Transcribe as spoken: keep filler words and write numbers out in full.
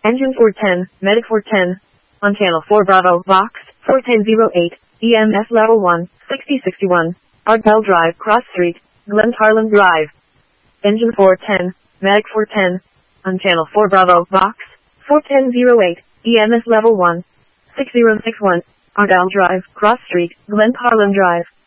Engine four ten, Medic four ten. On channel four Bravo, Vox, four ten oh eight, E M S level one, sixty sixty-one. Ardbell Drive, Cross Street, Glen Harlan Drive. Engine four ten, Medic four ten. On channel four Bravo, Vox, four ten oh eight, E M S level one, six oh six one. Ardbell Drive, Cross Street, Glen Harlan Drive.